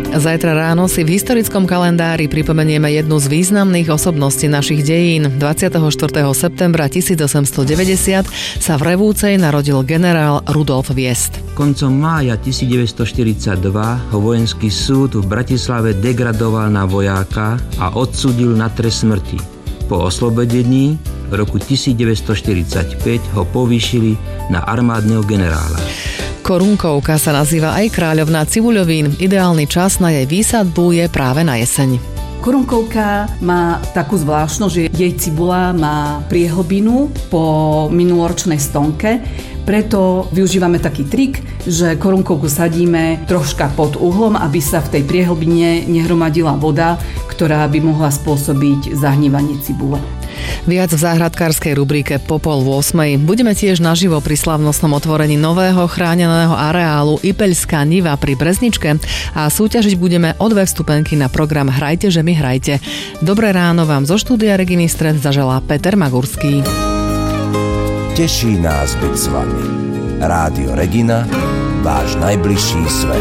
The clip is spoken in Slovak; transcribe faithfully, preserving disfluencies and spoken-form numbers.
Zajtra ráno si v historickom kalendári pripomenieme jednu z významných osobností našich dejín. dvadsiateho štvrtého septembra tisícosemstodeväťdesiat sa v Revúcej narodil generál Rudolf Viest. Koncom mája tisícdeväťstoštyridsaťdva ho vojenský súd v Bratislave degradoval na vojáka a odsúdil na trest smrti. Po oslobodení v roku tisícdeväťstoštyridsaťpäť ho povýšili na armádneho generála. Korunkovka sa nazýva aj kráľovná cibuľovín. Ideálny čas na jej výsadbu je práve na jeseň. Korunkovka má takú zvláštnosť, že jej cibula má priehlbinu po minuloročnej stonke, preto využívame taký trik, že korunkovku sadíme troška pod uhlom, aby sa v tej priehlbine nehromadila voda, ktorá by mohla spôsobiť zahnívanie cibule. Viac v záhradkárskej rubrike po pol ôsmej. Budeme tiež naživo pri slávnostnom otvorení nového chráneného areálu Ipeľská niva pri Brezničke a súťažiť budeme o dve vstupenky na program Hrajte, že mi hrajte. Dobré ráno vám zo štúdia Reginy Stred zaželá Peter Magurský. Teší nás byť s vami. Rádio Regina, váš najbližší svet.